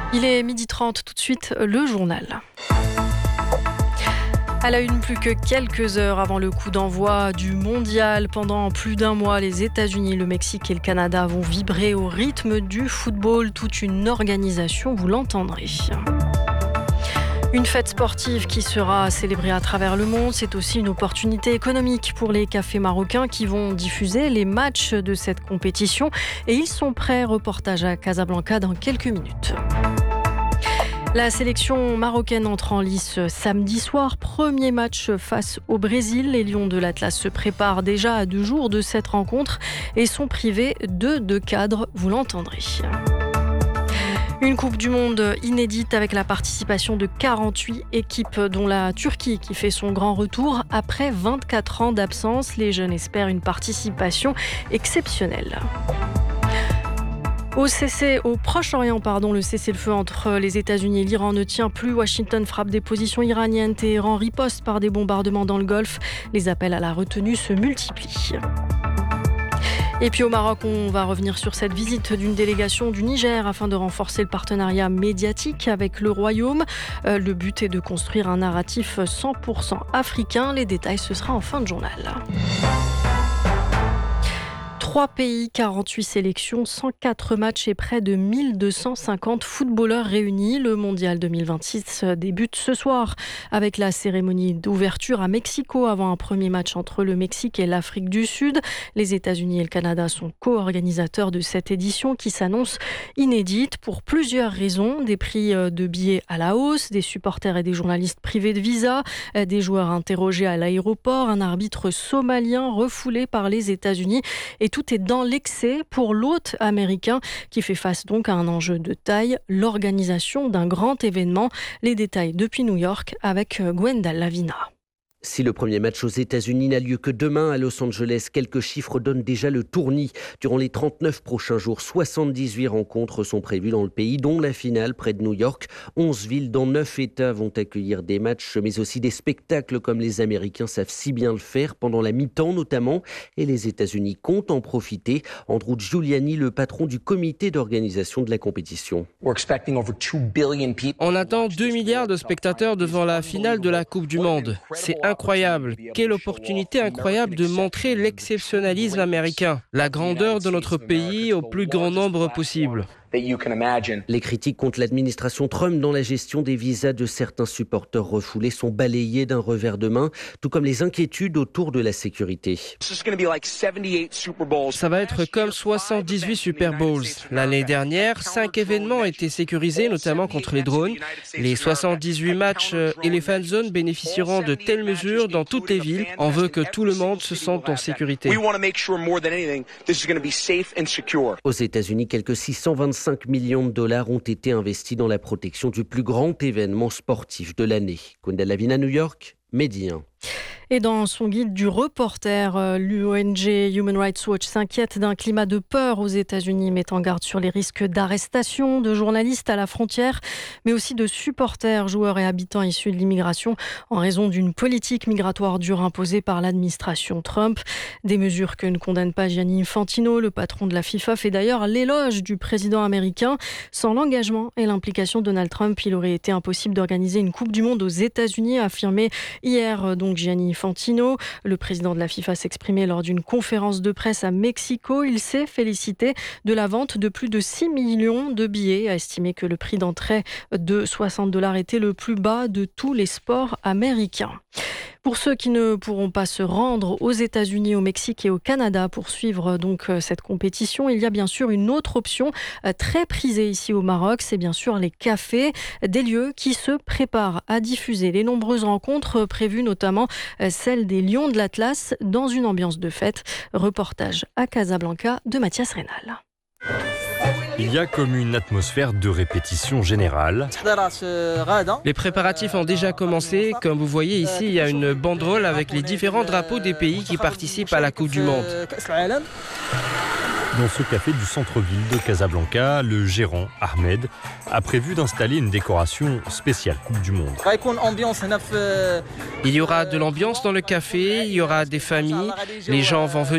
Il est 12h30, tout de suite le journal. À la une, plus que quelques heures avant le coup d'envoi du mondial. Pendant plus d'un mois, les États-Unis, le Mexique et le Canada vont vibrer au rythme du football. Toute une organisation, vous l'entendrez. Une fête sportive qui sera célébrée à travers le monde, c'est aussi une opportunité économique pour les cafés marocains qui vont diffuser les matchs de cette compétition. Et ils sont prêts. Reportage à Casablanca dans quelques minutes. La sélection marocaine entre en lice samedi soir. Premier match face au Brésil. Les Lions de l'Atlas se préparent déjà à 2 jours de cette rencontre et sont privés de 2 cadres, vous l'entendrez. Une Coupe du Monde inédite avec la participation de 48 équipes, dont la Turquie qui fait son grand retour après 24 ans d'absence. Les jeunes espèrent une participation exceptionnelle. Au Proche-Orient, le cessez-le-feu entre les États-Unis et l'Iran ne tient plus. Washington frappe des positions iraniennes. Téhéran riposte par des bombardements dans le Golfe. Les appels à la retenue se multiplient. Et puis au Maroc, on va revenir sur cette visite d'une délégation du Niger afin de renforcer le partenariat médiatique avec le Royaume. Le but est de construire un narratif 100% africain. Les détails, ce sera en fin de journal. 3 pays, 48 sélections, 104 matchs et près de 1250 footballeurs réunis. Le Mondial 2026 débute ce soir avec la cérémonie d'ouverture à Mexico avant un premier match entre le Mexique et l'Afrique du Sud. Les États-Unis et le Canada sont co-organisateurs de cette édition qui s'annonce inédite pour plusieurs raisons. Des prix de billets à la hausse, des supporters et des journalistes privés de visa, des joueurs interrogés à l'aéroport, un arbitre somalien refoulé par les États-Unis et tout est dans l'excès pour l'hôte américain qui fait face donc à un enjeu de taille, l'organisation d'un grand événement. Les détails depuis New York avec Gwendal Lavina. Si le premier match aux États-Unis n'a lieu que demain à Los Angeles, quelques chiffres donnent déjà le tournis. Durant les 39 prochains jours, 78 rencontres sont prévues dans le pays, dont la finale près de New York. 11 villes dans 9 États vont accueillir des matchs, mais aussi des spectacles comme les Américains savent si bien le faire, pendant la mi-temps notamment. Et les États-Unis comptent en profiter. Andrew Giuliani, le patron du comité d'organisation de la compétition. On attend 2 milliards de spectateurs devant la finale de la Coupe du Monde. C'est incroyable. Quelle opportunité incroyable de montrer l'exceptionnalisme américain, la grandeur de notre pays au plus grand nombre possible. Les critiques contre l'administration Trump dans la gestion des visas de certains supporters refoulés sont balayées d'un revers de main, tout comme les inquiétudes autour de la sécurité. Ça va être comme 78 Super Bowls. L'année dernière, 5 événements étaient sécurisés, notamment contre les drones. Les 78 matchs et les fan zones bénéficieront de telles mesures dans toutes les villes. On veut que tout le monde se sente en sécurité. Aux États-Unis, quelques 625 millions de dollars ont été investis dans la protection du plus grand événement sportif de l'année. Gwendal Lavina, New York, Medi 1. Et dans son guide du reporter, l'ONG Human Rights Watch s'inquiète d'un climat de peur aux États-Unis, met en garde sur les risques d'arrestation de journalistes à la frontière, mais aussi de supporters, joueurs et habitants issus de l'immigration en raison d'une politique migratoire dure imposée par l'administration Trump. Des mesures que ne condamne pas Gianni Infantino, le patron de la FIFA, fait d'ailleurs l'éloge du président américain. Sans l'engagement et l'implication de Donald Trump, il aurait été impossible d'organiser une Coupe du Monde aux États-Unis, a affirmé hier donc Gianni Infantino. Le président de la FIFA s'exprimait lors d'une conférence de presse à Mexico. Il s'est félicité de la vente de plus de 6 millions de billets, a estimé que le prix d'entrée de $60 était le plus bas de tous les sports américains. Pour ceux qui ne pourront pas se rendre aux États-Unis, au Mexique et au Canada pour suivre donc cette compétition, il y a bien sûr une autre option très prisée ici au Maroc, c'est bien sûr les cafés, des lieux qui se préparent à diffuser les nombreuses rencontres prévues, notamment celle des Lions de l'Atlas dans une ambiance de fête. Reportage à Casablanca de Mathias Reynal. Il y a comme une atmosphère de répétition générale. Les préparatifs ont déjà commencé. Comme vous voyez ici, il y a une banderole avec les différents drapeaux des pays qui participent à la Coupe du Monde. Dans ce café du centre-ville de Casablanca, le gérant, Ahmed, a prévu d'installer une décoration spéciale Coupe du Monde. Il y aura de l'ambiance dans le café, il y aura des familles, les gens vont venir